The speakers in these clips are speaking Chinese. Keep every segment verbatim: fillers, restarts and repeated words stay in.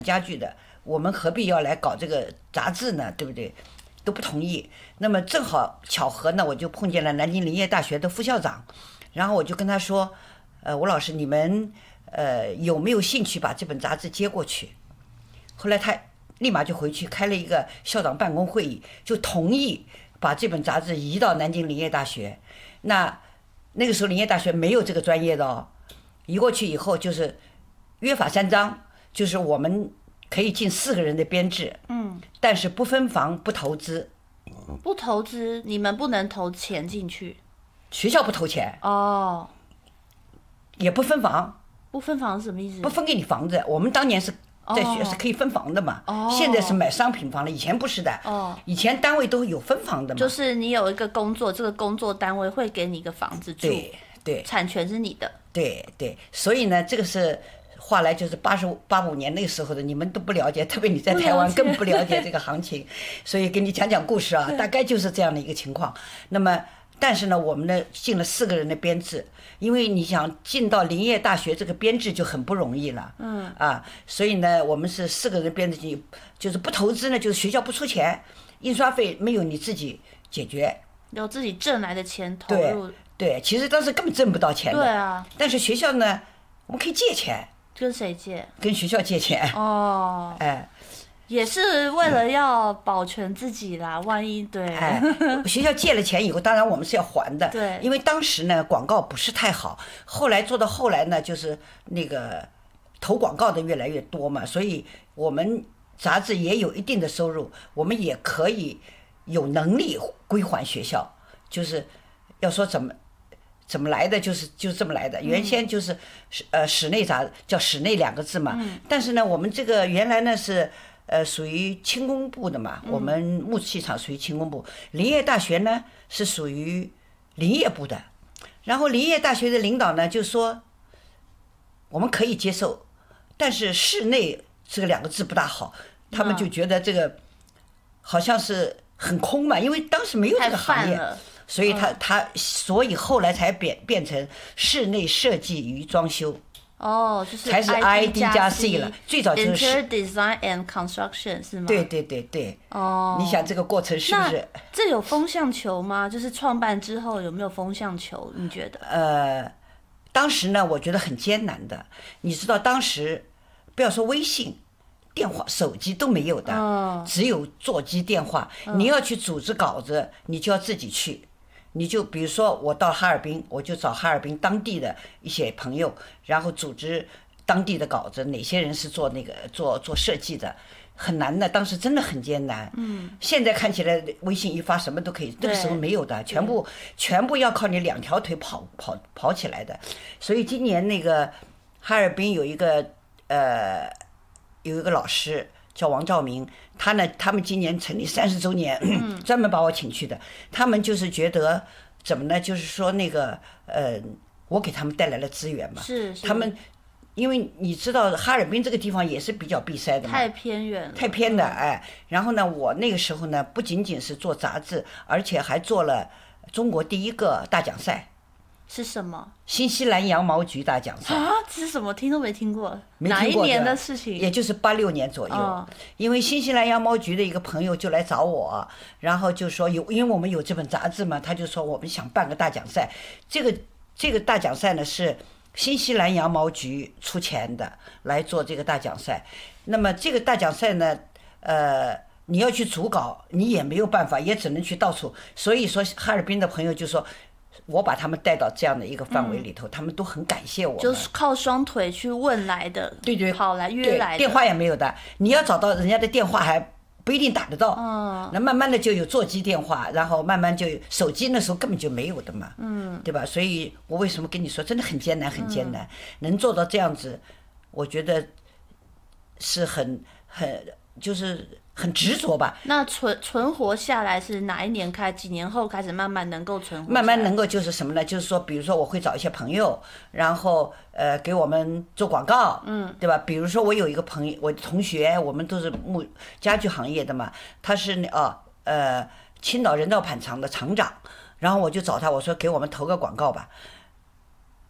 家具的，我们何必要来搞这个杂志呢？对不对？都不同意。那么正好巧合呢，我就碰见了南京林业大学的副校长，然后我就跟他说，呃，吴老师，你们呃有没有兴趣把这本杂志接过去？后来他立马就回去开了一个校长办公会议，就同意把这本杂志移到南京林业大学。那那个时候林业大学没有这个专业的哦，移过去以后就是约法三章，就是我们可以进四个人的编制， 嗯， 但是不分房不投资。 不投资，你们不能投钱进去。 学校不投钱哦， 也不分房， 不分房是什么意思？ 不分给你房子。我们当年是在学哦是可以分房的嘛， 哦现在是买商品房了，以前不是的。 哦以前单位都有分房的嘛。 就是你有一个工作，这个工作单位会给你一个房子住， 对对产权是你的。 对对，所以呢，这个是话来就是八十八五年那个时候的，你们都不了解，特别你在台湾更不了解这个行情，所以给你讲讲故事啊，大概就是这样的一个情况。那么，但是呢，我们呢进了四个人的编制，因为你想进到林业大学这个编制就很不容易了， 嗯啊，所以呢，我们是四个人编制进，就是不投资呢，就是学校不出钱，印刷费没有你自己解决， 有自己挣来的钱投对入。 对，其实当时根本挣不到钱的， 对啊， 但是学校呢，我们可以借钱。 跟谁借？ 跟学校借钱， 哦， 哎也是为了要保全自己啦，万一对。 哎，学校借了钱以后，当然我们是要还的， 对因为当时呢广告不是太好，后来做到后来呢，就是那个投广告的越来越多嘛，所以我们杂志也有一定的收入，我们也可以有能力归还学校，就是要说怎么。怎么来的就是就这么来的，原先就是室呃室内杂叫室内两个字嘛，但是呢，我们这个原来呢是呃属于轻工部的嘛，我们木器厂属于轻工部，林业大学呢是属于林业部的，然后林业大学的领导呢就说我们可以接受，但是室内这个两个字不大好，他们就觉得这个好像是很空嘛，因为当时没有这个行业。所以他他所以后来才变变成室内设计与装修， 哦，就是才是 I D 加 C 了。最早就是 Interior Design and Construction 是吗？ 对对对对。 哦， 你想这个过程是不是？ 这有风向球吗？就是创办之后有没有风向球？你觉得？ 呃，当时呢，我觉得很艰难的。你知道，当时不要说微信。电话、手机都没有的， 哦、 只有座机电话。 嗯、 你要去组织稿子，你就要自己去。你就比如说，我到哈尔滨，我就找哈尔滨当地的一些朋友，然后组织当地的稿子。哪些人是做那个做做设计的，很难的。当时真的很艰难。 嗯。 现在看起来微信一发什么都可以，那个时候没有的，全部全部要靠你两条腿跑跑跑起来的。所以今年那个哈尔滨有一个呃。有一个老师叫王兆明，他呢，他们今年成立三十周年，嗯、专门把我请去的。他们就是觉得怎么呢？就是说那个呃，我给他们带来了资源嘛。 是是。 他们因为你知道哈尔滨这个地方也是比较闭塞的嘛， 太偏远了， 太偏的哎。然后呢，我那个时候呢，不仅仅是做杂志，而且还做了中国第一个大奖赛。 是什么？ 新西兰羊毛菊大奖赛啊，这是什么？听都没听过。 没听过哪一年的事情？ 也就是八六年左右。 哦、 因为新西兰羊毛菊的一个朋友就来找我，然后就说有，因为我们有这本杂志嘛，他就说我们想办个大奖赛。这个这个大奖赛呢是新西兰羊毛菊出钱的来做这个大奖赛。那么这个大奖赛呢，呃。你要去组稿，你也没有办法，也只能去到处。所以说，哈尔滨的朋友就说。我把他们带到这样的一个范围里头，嗯、他们都很感谢我。 就是靠双腿去问来的， 对对， 跑来约来的， 电话也没有的。你要找到人家的电话还不一定打得到。 嗯， 那慢慢的就有座机电话，然后慢慢就有手机，那时候根本就没有的嘛。 嗯， 对吧？所以我为什么跟你说，真的很艰难，很艰难，嗯、能做到这样子，我觉得是很很就是。很执着吧？ 那存存活下来是哪一年开？几年后开始慢慢能够存活？ 慢慢能够就是什么呢？就是说，比如说我会找一些朋友，然后呃给我们做广告， 嗯， 对吧？比如说我有一个朋友，我的同学，我们都是木家具行业的嘛，他是那哦呃青岛人造板厂的厂长，然后我就找他，我说给我们投个广告吧。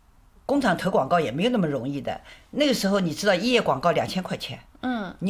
工厂投广告也没有那么容易的。那个时候你知道一页广告两千块钱， 嗯，